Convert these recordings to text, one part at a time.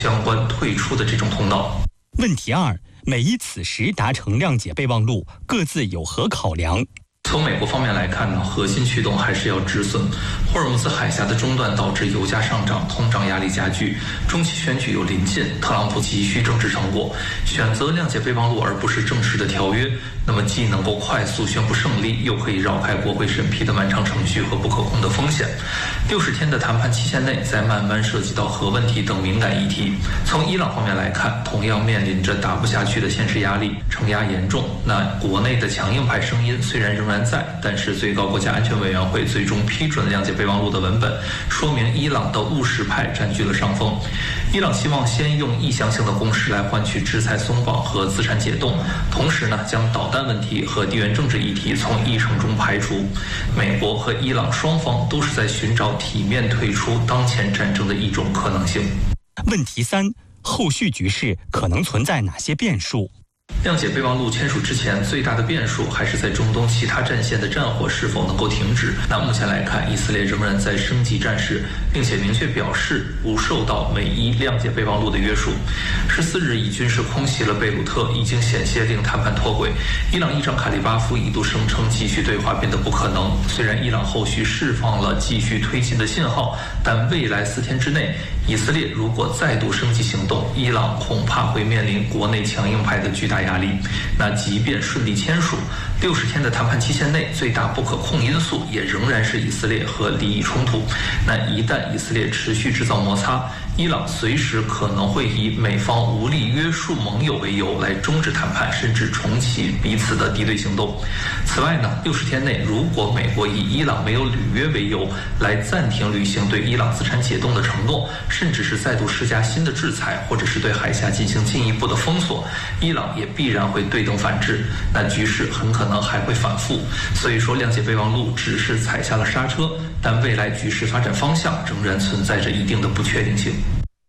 相关退出的这种通道。 问题2：美伊此时达成谅解备忘录，各自有何考量？ 从美国方面来看呢，核心驱动还是要止损。霍尔木兹海峡的中断导致油价上涨，通胀压力加剧。中期选举又临近，特朗普急需政治成果，选择谅解备忘录而不是正式的条约，那么既能够快速宣布胜利，又可以绕开国会审批的漫长程序和不可控的风险。60天的谈判期限内，再慢慢涉及到核问题等敏感议题。从伊朗方面来看，同样面临着打不下去的现实压力，承压严重。那国内的强硬派声音虽然仍然在，但是最高国家安全委员会最终批准谅解备忘录的文本，说明伊朗的务实派占据了上风。伊朗希望先用意向性的攻势来换取制裁松绑和资产解冻，同时呢，将导弹问题和地缘政治议题从议程中排除。美国和伊朗双方都是在寻找体面退出当前战争的一种可能性。 问题3：后续局势可能存在哪些变数？ 谅解备忘录签署之前，最大的变数还是在中东其他战线的战火是否能够停止。那目前来看，以色列仍然在升级战事，并且明确表示不受到美伊谅解备忘录的约束。14日，以军事空袭了贝鲁特，已经险些令谈判脱轨。伊朗议长卡利巴夫一度声称继续对话变得不可能。虽然伊朗后续释放了继续推进的信号，但未来4天之内，以色列如果再度升级行动，伊朗恐怕会面临国内强硬派的巨大压力。那即便顺利签署，60天的谈判期限内，最大不可控因素也仍然是以色列和利益冲突。那一旦以色列持续制造摩擦，伊朗随时可能会以美方无力约束盟友为由来终止谈判，甚至重启彼此的敌对行动。此外呢，60天内，如果美国以伊朗没有履约为由来暂停履行对伊朗资产解冻的承诺，甚至是再度施加新的制裁，或者是对海峡进行进一步的封锁，伊朗也必然会对等反制，那局势很可能还会反复。所以说，谅解备忘录只是踩下了刹车，但未来局势发展方向仍然存在着一定的不确定性。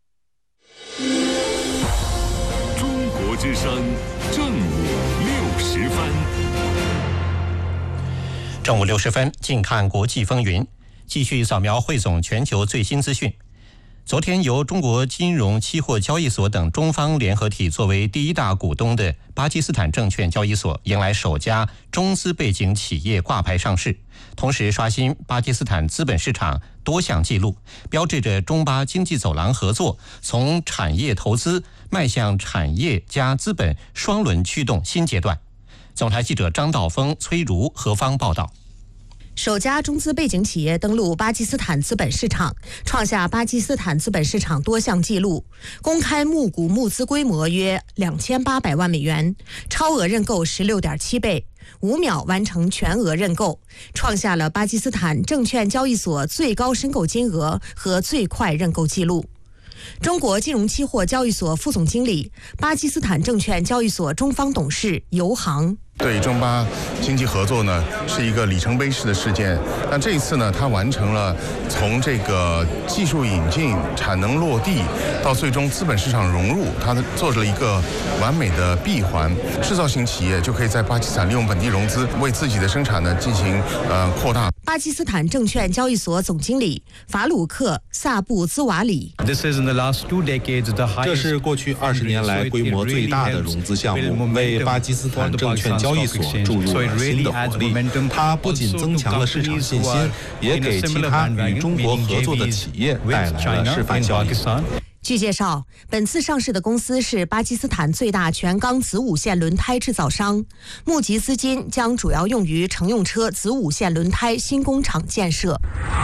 中国之声正午60分。 正午60分，近看国际风云，继续扫描汇总全球最新资讯。昨天，由中国金融期货交易所等中方联合体作为第一大股东的巴基斯坦证券交易所迎来首家中资背景企业挂牌上市，同时刷新巴基斯坦资本市场多项纪录，标志着中巴经济走廊合作从产业投资迈向产业加资本双轮驱动新阶段。总台记者张道峰、崔如何方报道。 首家中资背景企业登陆巴基斯坦资本市场，创下巴基斯坦资本市场多项纪录。公开募股募资规模约2800万美元，超额认购16.7倍，5秒完成全额认购，创下了巴基斯坦证券交易所最高申购金额和最快认购纪录。中国金融期货交易所副总经理、巴基斯坦证券交易所中方董事尤航。 对中巴经济合作呢是一个里程碑式的事件。那这一次呢，它完成了从这个技术引进、产能落地到最终资本市场融入，它做了一个完美的闭环。制造型企业就可以在巴基斯坦利用本地融资，为自己的生产呢进行扩大。 巴基斯坦证券交易所总经理法鲁克·萨布兹瓦里。 这是过去20年来规模最大的融资项目，为巴基斯坦证券交易所注入了新的活力。它不仅增强了市场信心，也给其他与中国合作的企业带来了示范效应。 据介绍，本次上市的公司是巴基斯坦最大全钢子午线轮胎制造商，募集资金将主要用于乘用车子午线轮胎新工厂建设。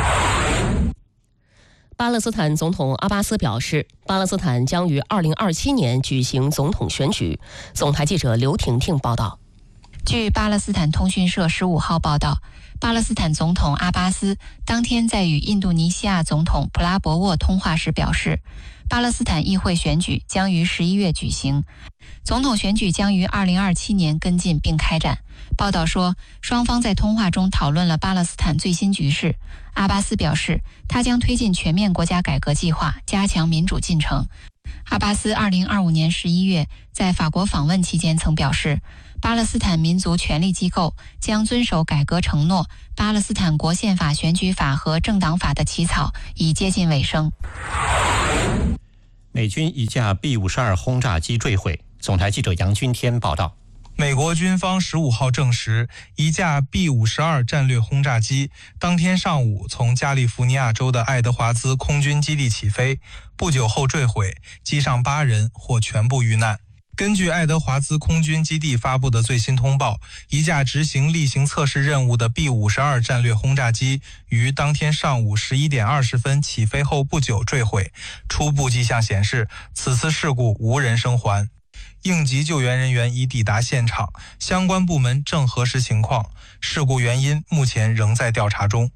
巴勒斯坦总统阿巴斯表示，巴勒斯坦将于2027年举行总统选举。总台记者刘婷婷报道。 据巴勒斯坦通讯社15号报道，巴勒斯坦总统阿巴斯当天在与印度尼西亚总统普拉博沃通话时表示，巴勒斯坦议会选举将于11月举行，总统选举将于2027年跟进并开展。报道说，双方在通话中讨论了巴勒斯坦最新局势。阿巴斯表示，他将推进全面国家改革计划，加强民主进程。阿巴斯2025年11月在法国访问期间曾表示，巴勒斯坦民族权力机构将遵守改革承诺，巴勒斯坦国宪法、选举法和政党法的起草已接近尾声。 美军一架 B-52 轰炸机坠毁。总台记者杨军天报道。 美国军方15号证实，一架 B-52 战略轰炸机当天上午从加利福尼亚州的爱德华兹空军基地起飞，不久后坠毁，机上8人或全部遇难。根据爱德华兹空军基地发布的最新通报，一架执行例行测试任务的 B-52 战略轰炸机于当天上午11点20分起飞后不久坠毁。初步迹象显示，此次事故无人生还。应急救援人员已抵达现场，相关部门正核实情况，事故原因目前仍在调查中。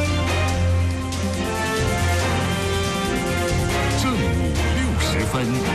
正午60分。